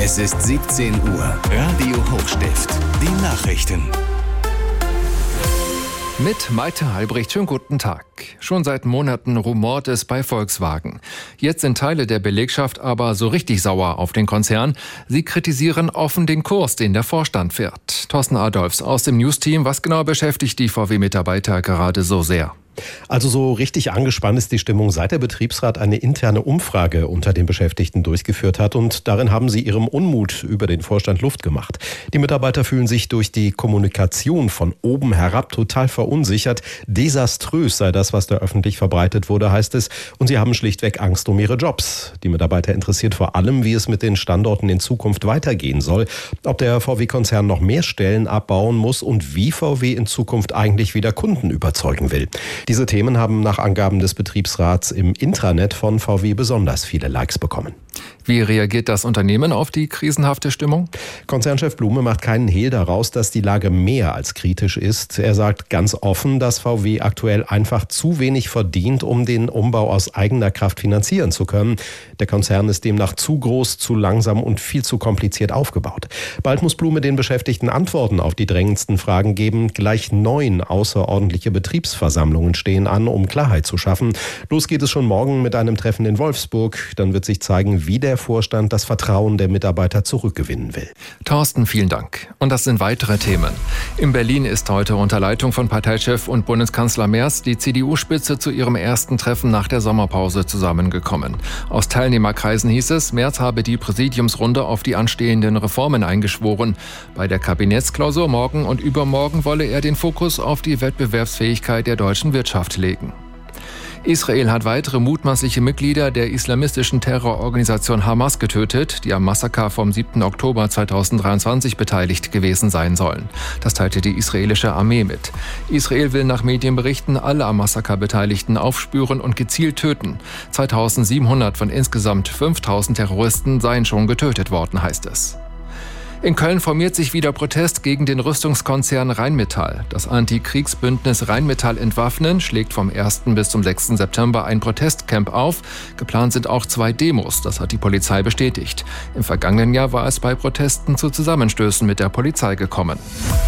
Es ist 17 Uhr. Radio Hochstift. Die Nachrichten. Mit Maite Halbricht, schönen guten Tag. Schon seit Monaten rumort es bei Volkswagen. Jetzt sind Teile der Belegschaft aber so richtig sauer auf den Konzern. Sie kritisieren offen den Kurs, den der Vorstand fährt. Thorsten Adolfs aus dem News-Team. Was genau beschäftigt die VW-Mitarbeiter gerade so sehr? Also so richtig angespannt ist die Stimmung, seit der Betriebsrat eine interne Umfrage unter den Beschäftigten durchgeführt hat. Und darin haben sie ihrem Unmut über den Vorstand Luft gemacht. Die Mitarbeiter fühlen sich durch die Kommunikation von oben herab total verunsichert. Desaströs sei das, was da öffentlich verbreitet wurde, heißt es. Und sie haben schlichtweg Angst um ihre Jobs. Die Mitarbeiter interessiert vor allem, wie es mit den Standorten in Zukunft weitergehen soll. Ob der VW-Konzern noch mehr Stellen abbauen muss und wie VW in Zukunft eigentlich wieder Kunden überzeugen will. Diese Themen haben nach Angaben des Betriebsrats im Intranet von VW besonders viele Likes bekommen. Wie reagiert das Unternehmen auf die krisenhafte Stimmung? Konzernchef Blume macht keinen Hehl daraus, dass die Lage mehr als kritisch ist. Er sagt ganz offen, dass VW aktuell einfach zu wenig verdient, um den Umbau aus eigener Kraft finanzieren zu können. Der Konzern ist demnach zu groß, zu langsam und viel zu kompliziert aufgebaut. Bald muss Blume den Beschäftigten Antworten auf die drängendsten Fragen geben. Gleich 9 außerordentliche Betriebsversammlungen stehen an, um Klarheit zu schaffen. Los geht es schon morgen mit einem Treffen in Wolfsburg. Dann wird sich zeigen, wie der Vorstand das Vertrauen der Mitarbeiter zurückgewinnen will. Thorsten, vielen Dank. Und das sind weitere Themen. In Berlin ist heute unter Leitung von Parteichef und Bundeskanzler Merz die CDU-Spitze zu ihrem ersten Treffen nach der Sommerpause zusammengekommen. Aus Teilnehmerkreisen hieß es, Merz habe die Präsidiumsrunde auf die anstehenden Reformen eingeschworen. Bei der Kabinettsklausur morgen und übermorgen wolle er den Fokus auf die Wettbewerbsfähigkeit der deutschen Wirtschaft legen. Israel hat weitere mutmaßliche Mitglieder der islamistischen Terrororganisation Hamas getötet, die am Massaker vom 7. Oktober 2023 beteiligt gewesen sein sollen. Das teilte die israelische Armee mit. Israel will nach Medienberichten alle am Massaker Beteiligten aufspüren und gezielt töten. 2700 von insgesamt 5000 Terroristen seien schon getötet worden, heißt es. In Köln formiert sich wieder Protest gegen den Rüstungskonzern Rheinmetall. Das Antikriegsbündnis Rheinmetall Entwaffnen schlägt vom 1. bis zum 6. September ein Protestcamp auf. Geplant sind auch 2 Demos, das hat die Polizei bestätigt. Im vergangenen Jahr war es bei Protesten zu Zusammenstößen mit der Polizei gekommen.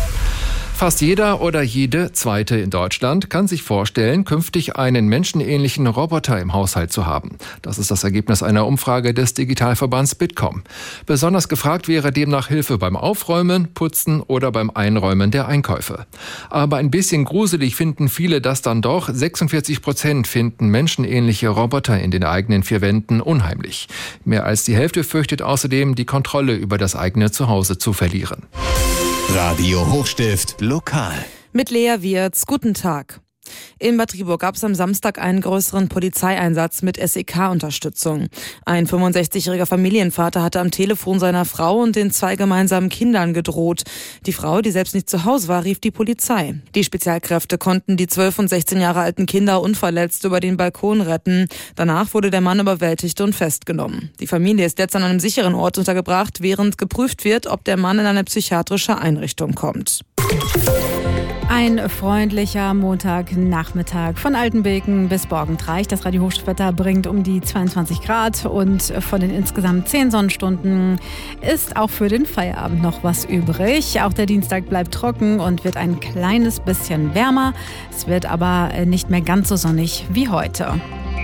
Fast jeder oder jede Zweite in Deutschland kann sich vorstellen, künftig einen menschenähnlichen Roboter im Haushalt zu haben. Das ist das Ergebnis einer Umfrage des Digitalverbands Bitkom. Besonders gefragt wäre demnach Hilfe beim Aufräumen, Putzen oder beim Einräumen der Einkäufe. Aber ein bisschen gruselig finden viele das dann doch. 46% finden menschenähnliche Roboter in den eigenen 4 Wänden unheimlich. Mehr als die Hälfte fürchtet außerdem, die Kontrolle über das eigene Zuhause zu verlieren. Radio Hochstift lokal. Mit Lea Wirz, guten Tag. In Bad Driburg gab es am Samstag einen größeren Polizeieinsatz mit SEK-Unterstützung. Ein 65-jähriger Familienvater hatte am Telefon seiner Frau und den 2 gemeinsamen Kindern gedroht. Die Frau, die selbst nicht zu Hause war, rief die Polizei. Die Spezialkräfte konnten die 12 und 16 Jahre alten Kinder unverletzt über den Balkon retten. Danach wurde der Mann überwältigt und festgenommen. Die Familie ist jetzt an einem sicheren Ort untergebracht, während geprüft wird, ob der Mann in eine psychiatrische Einrichtung kommt. Ein freundlicher Montagnachmittag von Altenbeken bis Borgentreich. Das Radio Hochstiftwetter bringt um die 22 Grad und von den insgesamt 10 Sonnenstunden ist auch für den Feierabend noch was übrig. Auch der Dienstag bleibt trocken und wird ein kleines bisschen wärmer. Es wird aber nicht mehr ganz so sonnig wie heute.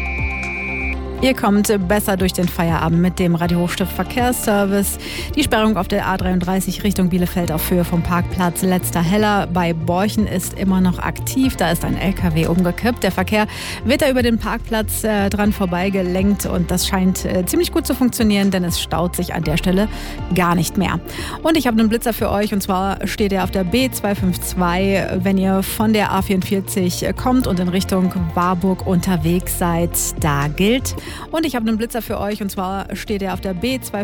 Ihr kommt besser durch den Feierabend mit dem Radio Hochstift Verkehrsservice. Die Sperrung auf der A33 Richtung Bielefeld auf Höhe vom Parkplatz Letzter Heller bei Borchen ist immer noch aktiv. Da ist ein LKW umgekippt. Der Verkehr wird da über den Parkplatz dran vorbeigelenkt und das scheint ziemlich gut zu funktionieren, denn es staut sich an der Stelle gar nicht mehr. Und ich habe einen Blitzer für euch und zwar steht er auf der B252, wenn ihr von der A44 kommt und in Richtung Warburg unterwegs seid. Da gilt. Und ich habe einen Blitzer für euch und zwar steht er auf der B252.